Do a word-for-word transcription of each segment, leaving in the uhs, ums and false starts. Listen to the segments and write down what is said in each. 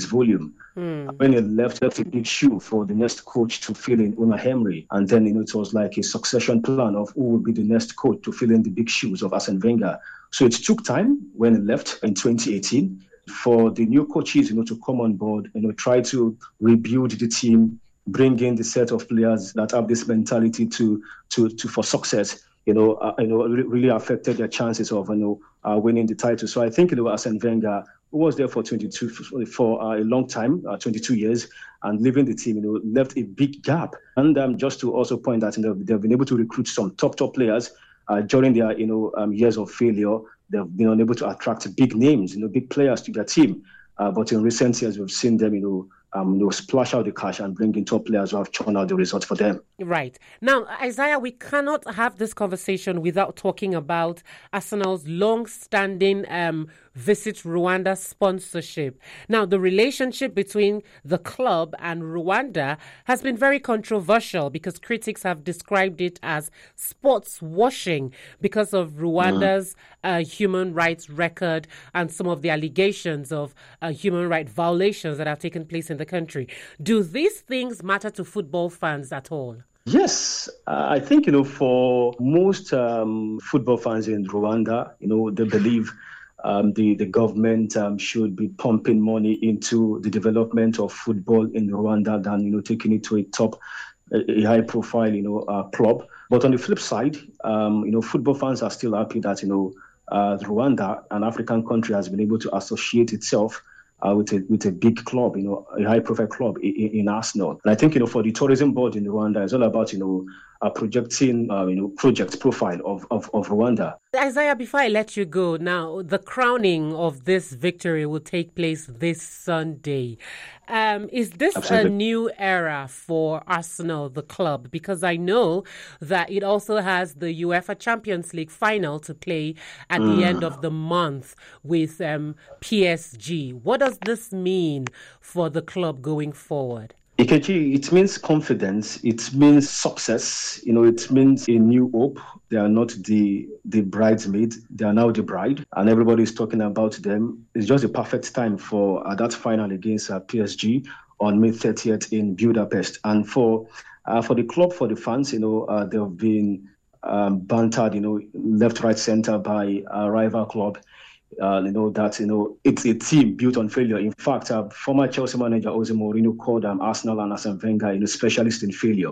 volume. Mm. When he left, left a big shoe for the next coach to fill in, Unai Emery. And then, you know, it was like a succession plan of who would be the next coach to fill in the big shoes of Arsene Wenger. So it took time when he left in twenty eighteen for the new coaches, you know, to come on board, you know, try to rebuild the team, bring in the set of players that have this mentality to to to for success. You know, uh, you know, really affected their chances of, you know, uh, winning the title. So I think, you know, Arsene Wenger, who was there for twenty-two for, for uh, a long time, uh, twenty-two years, and leaving the team, you know, left a big gap. And um, just to also point out, you know, they've been able to recruit some top top players uh, during their, you know, um, years of failure. They've been unable to attract big names, you know, big players to their team. Uh, but in recent years, we've seen them, you know. Um, you know, splash out the cash and bring in top players who have churned out the results for them. Right. Now, Isaiah, we cannot have this conversation without talking about Arsenal's long-standing um, Visit Rwanda sponsorship. Now, the relationship between the club and Rwanda has been very controversial because critics have described it as sports washing because of Rwanda's mm. uh, human rights record and some of the allegations of uh, human rights violations that have taken place in the country. Do these things matter to football fans at all? Yes, uh, I think, you know, for most um, football fans in Rwanda, you know, they believe um, the, the government um, should be pumping money into the development of football in Rwanda than, you know, taking it to a top, a, a high profile, you know, uh, club. But on the flip side, um, you know, football fans are still happy that, you know, uh, Rwanda, an African country, has been able to associate itself Uh, with a with a big club, you know, a high-profile club in, in Arsenal. And I think, you know, for the tourism board in Rwanda, it's all about, you know, uh, projecting, uh, you know, project profile of, of, of Rwanda. Isaiah, before I let you go, now, the crowning of this victory will take place this Sunday. Um, is this Absolutely. a new era for Arsenal, the club? Because I know that it also has the UEFA Champions League final to play at mm. the end of the month with um, P S G. What does this mean for the club going forward? Ikechi, it means confidence. It means success. You know, it means a new hope. They are not the the bridesmaid. They are now the bride, and everybody is talking about them. It's just a perfect time for uh, that final against uh, P S G on May thirtieth in Budapest. And for uh, for the club, for the fans, you know, uh, they have been um, bantered, you know, left, right, center by a rival club. Uh, you know, that, you know, it's a team built on failure. In fact, uh, former Chelsea manager Jose Mourinho called um, Arsenal and Arsene Wenger, you know, specialist in failure.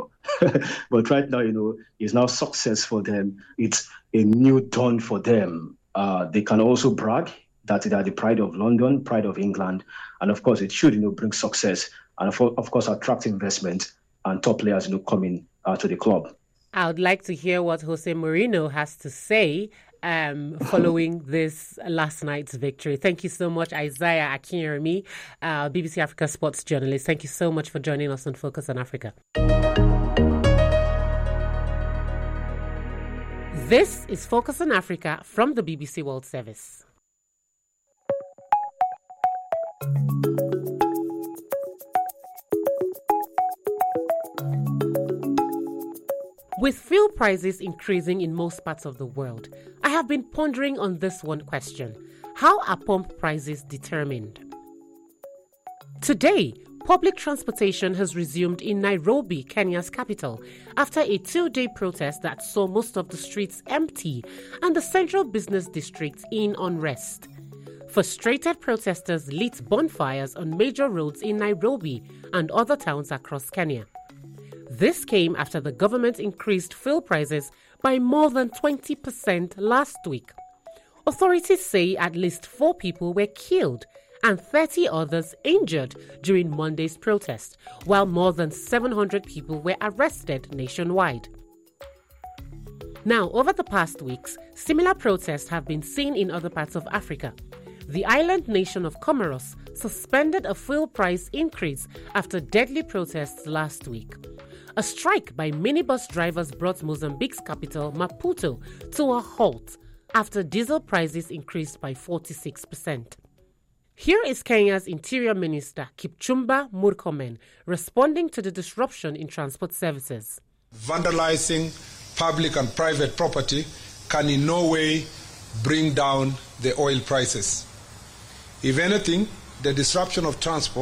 But right now, you know, it's now success for them. It's a new dawn for them. Uh, they can also brag that they are the pride of London, pride of England. And of course, it should, you know, bring success and of, of course, attract investment and top players, you know, coming uh, to the club. I would like to hear what Jose Mourinho has to say Um, following this last night's victory. Thank you so much, Isaiah Akinyemi, uh, B B C Africa sports journalist. Thank you so much for joining us on Focus on Africa. This is Focus on Africa from the B B C World Service. With fuel prices increasing in most parts of the world, I have been pondering on this one question. How are pump prices determined? Today, public transportation has resumed in Nairobi, Kenya's capital, after a two-day protest that saw most of the streets empty and the central business district in unrest. Frustrated protesters lit bonfires on major roads in Nairobi and other towns across Kenya. This came after the government increased fuel prices by more than twenty percent last week. Authorities say at least four people were killed and thirty others injured during Monday's protest, while more than seven hundred people were arrested nationwide. Now, over the past weeks, similar protests have been seen in other parts of Africa. The island nation of Comoros suspended a fuel price increase after deadly protests last week. A strike by minibus drivers brought Mozambique's capital, Maputo, to a halt after diesel prices increased by forty-six percent. Here is Kenya's Interior Minister, Kipchumba Murkomen, responding to the disruption in transport services. Vandalizing public and private property can in no way bring down the oil prices. If anything, the disruption of transport